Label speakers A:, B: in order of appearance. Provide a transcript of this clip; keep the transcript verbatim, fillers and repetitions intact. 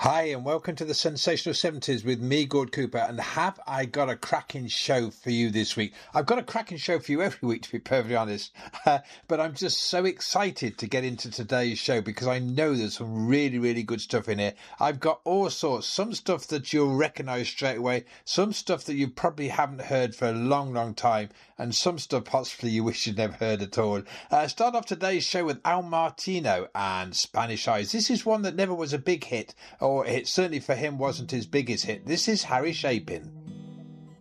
A: Hi, and welcome to the Sensational seventies with me, Gord Cooper. And have I got a cracking show for you this week? I've got a cracking show for you every week, to be perfectly honest. Uh, but I'm just so excited to get into today's show because I know there's some really, really good stuff in here. I've got all sorts, some stuff that you'll recognise straight away, some stuff that you probably haven't heard for a long, long time, and some stuff possibly you wish you'd never heard at all. Uh, start off today's show with Al Martino and Spanish Eyes. This is one that never was a big hit, or it certainly for him wasn't his biggest hit. This is Harry Chapin.